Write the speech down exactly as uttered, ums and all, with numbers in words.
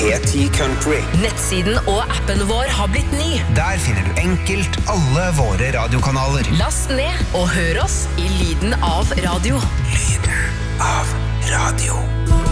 P ti Country. Nettsiden og appen vår har blitt ny. Der finner du enkelt alle våre radiokanaler. Last ned og hør oss i lyden av radio. Lyden av radio.